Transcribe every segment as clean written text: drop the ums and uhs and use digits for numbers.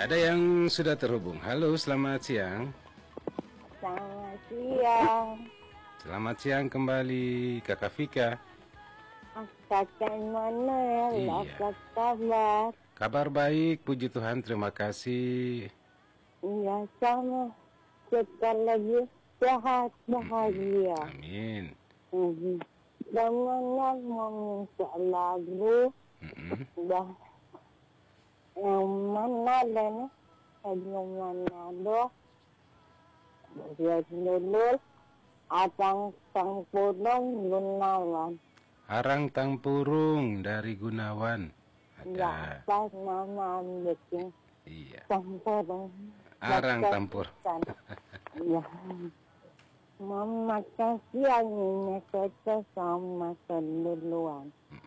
Iya, ada yang sudah terhubung. Halo, selamat siang. Selamat siang. Selamat siang kembali, Kakak Vika. Kakak mana? Iya. Apa kabar? Kabar baik, puji Tuhan, terima kasih. Iya, sama. Kita lagi sehat, bahagia. Amin. Jangan mau minta lagu. Dah. Yang mana dan yang mana doh? Dia dulu Abang Sang Pudong Gunawan. Arang Tampurung dari Gunawan. Ya, Ada. pas nama bikin Iya. Tampurung. Arang Tampur. Ya. Mama kasih ini kita sama keduluan.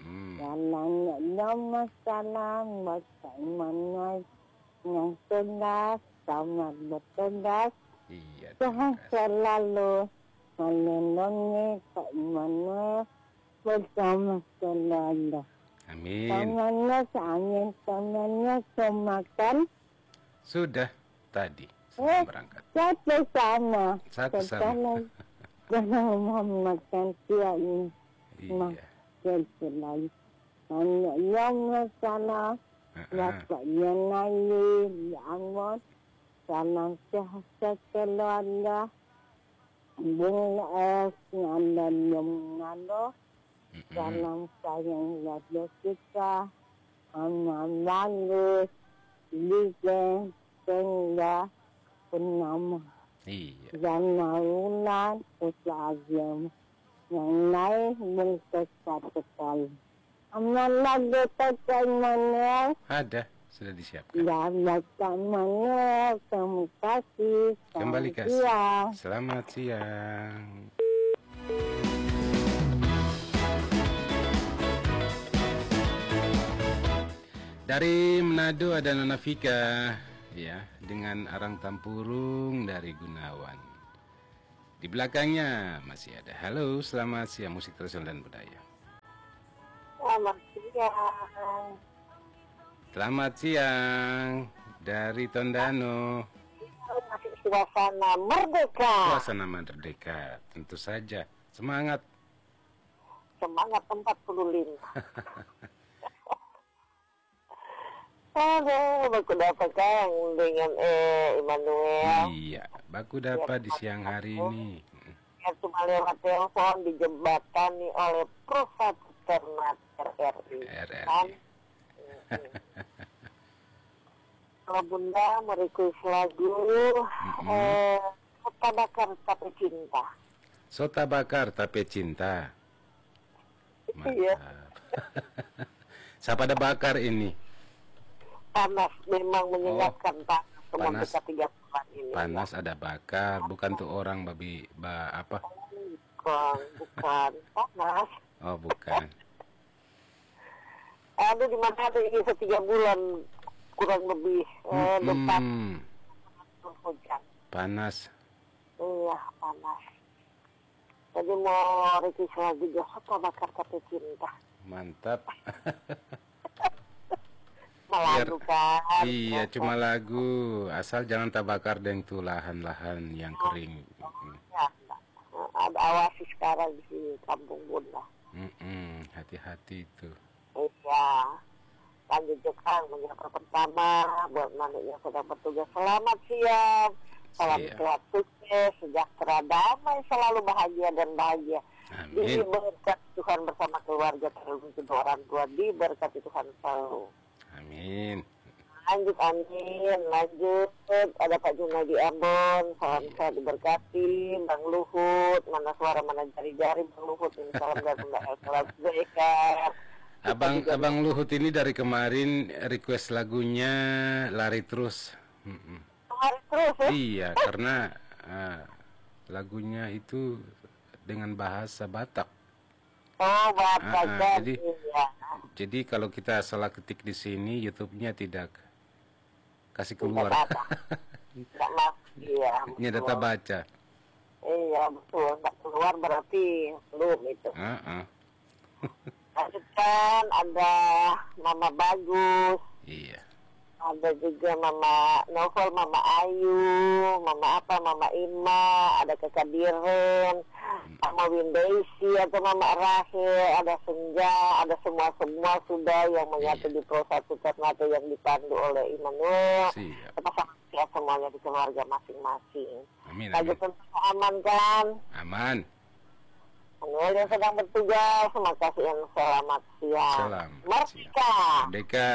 Jalan masalah bagaimana yang tegas sama bertegas. Iya. Tuhan selalu melindungi keimanan bersama selalu. Amin. Tangannya seangin, tangannya semakan. Sudah tadi sebelum berangkat. Satu sama. Satu sama. Jangan memakan siang ini. Iya. Jadi lagi. Hanya yang masalah. Bapaknya naik. Jangan. Salam sehat keluarga. Bunga es. Ngada yang ngado. Salam sayang radio kita. Anak bagus. Liga. Sehingga penama. Iya. Jangan ulang usaha agama. Yang lain berkesat sekali. Amal lagu mana? Ada, sudah disiapkan. Dapat mana? Terima kasih. Kembali kasih. Siang. Selamat siang. Dari Manado ada Nona Vika, ya, dengan Arang Tampurung dari Gunawan. Di belakangnya masih ada. Halo, selamat siang, musik tradisional dan budaya. Selamat siang. Selamat siang dari Tondano. Masih suasana merdeka. Suasana merdeka, tentu saja. Semangat. Semangat 45. Aduh, baku dapat kan dengan Immanuel. Iya, baku dapat di siang hari ini. Ya, cuma lewat telepon dijembatani oleh Pusat Ternak RRI. Kan? Kalau Bunda merequest lagu Sota Bakar Tapi Cinta. Sota bakar tapi cinta. Iya. Mantap. Siapa ada bakar ini? Panas memang menyengatkan panas. Panas. Kita 3 bulan ini. Panas ada bakar, bukan tuh orang apa? Bukan panas. Oh, bukan. Aduh, di mana ada ini 3 bulan kurang lebih depan hujan. Panas. Iya, panas. Jadi mau request lagi Sota Bakar Tapi Cinta. Mantap. Lagu kan. Iya, cuma lagu. Asal jangan tabakar dengan tuh lahan-lahan yang kering. Ya, ada awasi sekarang di Kampung Bunda. Hati-hati itu. Iya. Lanjut juga menyapa pertama buat Manu yang sedang bertugas. Selamat siang. Salam sehat, sukses, sejahtera, damai, selalu bahagia dan bahagia. Amin. Diberkati Tuhan bersama keluarga, terlebih kedua orang tua, diberkati Tuhan selalu. Amin. Lanjut, amin. Lanjut, ada Pak Junadi Ambon, salam sehat diberkati. Bang Luhut, mana suara mana jari-jari Bang Luhut, ini salam dari Bunda Elsa Beker. Abang Luhut ini dari kemarin request lagunya Lari Terus. Lari Terus ya? Iya, karena lagunya itu dengan bahasa Batak. Oh, Batak. Jadi kalau kita salah ketik di sini, YouTube-nya tidak kasih keluar. Tidak masuk, iya. Ini data baca. Iya, betul. Tidak keluar berarti belum itu. Lanjutkan, ada Mama Bagus. Iya. ada juga Mama Novel, Mama Ayu, Mama Ima, ada Kakak Diren, Mama Windesi atau Mama Rahel, ada Senja, ada semua sudah yang menyatu di Pro 1 Ternate yang dipandu oleh Immanuel. Sama semuanya di keluarga masing-masing. Amin. Lagi tentunya aman kan? Aman. Manuel yang sedang bertugas, terima kasih dan selamat siang. Selamat Merdeka. Merdeka.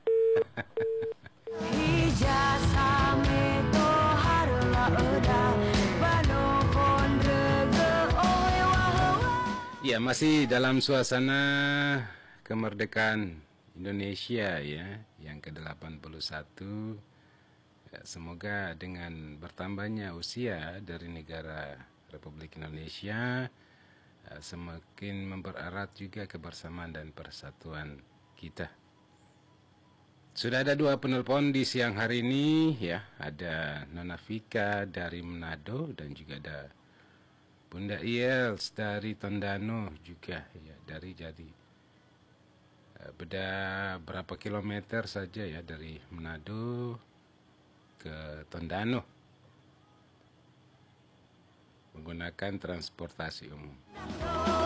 Ya, masih dalam suasana kemerdekaan Indonesia ya, yang ke-81. Ya, semoga dengan bertambahnya usia dari negara Republik Indonesia semakin mempererat juga kebersamaan dan persatuan kita. Sudah ada 2 penelpon di siang hari ini ya, ada Nona Vika dari Manado dan juga ada Bunda Iels dari Tondano juga ya, dari jadi beda berapa kilometer saja ya dari Manado ke Tondano menggunakan transportasi umum.